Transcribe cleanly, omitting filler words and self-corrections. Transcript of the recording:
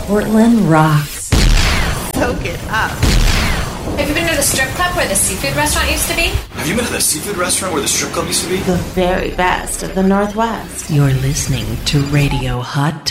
Portland rocks. Soak it up. Have you been to the strip club where the seafood restaurant used to be? Have you been to the seafood restaurant where the strip club used to be? The very best of the Northwest. You're listening to Radio Hot